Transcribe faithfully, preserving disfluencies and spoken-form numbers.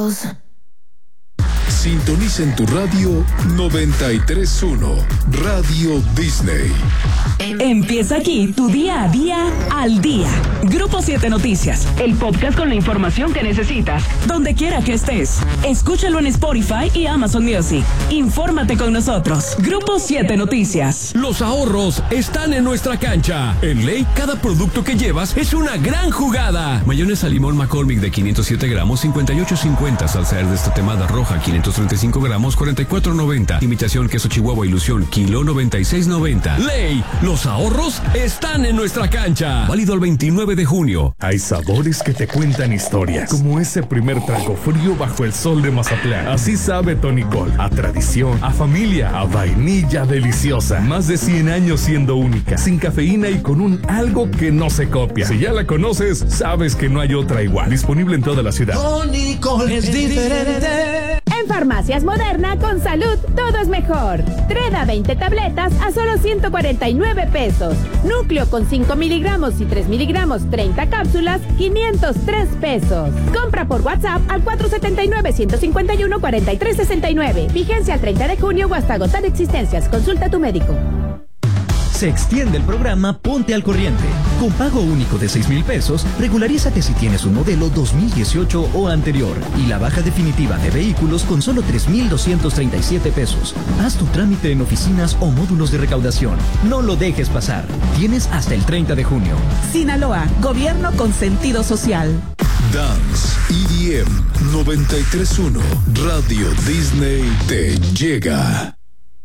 goes. Sintoniza en tu radio noventa y tres punto uno, Radio Disney. Empieza aquí tu día a día al día. Grupo siete Noticias, el podcast con la información que necesitas, donde quiera que estés. Escúchalo en Spotify y Amazon Music. Infórmate con nosotros. Grupo siete Noticias. Los ahorros están en nuestra cancha. En Ley, cada producto que llevas es una gran jugada. Mayonesa limón McCormick de quinientos siete gramos, cincuenta y ocho cincuenta. Salsa de tatemada roja, quinientos treinta y cinco gramos, cuarenta y cuatro noventa. Imitación queso Chihuahua Ilusión, kilo noventa y seis noventa. Ley, los ahorros están en nuestra cancha. Válido el veintinueve de junio. Hay sabores que te cuentan historias, como ese primer trago frío bajo el sol de Mazatlán. Así sabe Tonicol, a tradición, a familia, a vainilla deliciosa. Más de cien años siendo única, sin cafeína y con un algo que no se copia. Si ya la conoces, sabes que no hay otra igual. Disponible en toda la ciudad. Tonicol es diferente. En Farmacias Moderna, con salud, todo es mejor. Treda veinte tabletas a solo ciento cuarenta y nueve pesos. Núcleo con cinco miligramos y tres miligramos, treinta cápsulas, quinientos tres pesos. Compra por WhatsApp al cuatro siete nueve, uno cinco uno, cuatro tres seis nueve. Vigencia al treinta de junio o hasta agotar existencias. Consulta a tu médico. Se extiende el programa Ponte al Corriente. Con pago único de seis mil pesos, regularízate si tienes un modelo dos mil dieciocho o anterior. Y la baja definitiva de vehículos con solo tres mil doscientos treinta y siete pesos. Haz tu trámite en oficinas o módulos de recaudación. No lo dejes pasar. Tienes hasta el treinta de junio. Sinaloa, gobierno con sentido social. Dance E D M noventa y tres punto uno, Radio Disney te llega.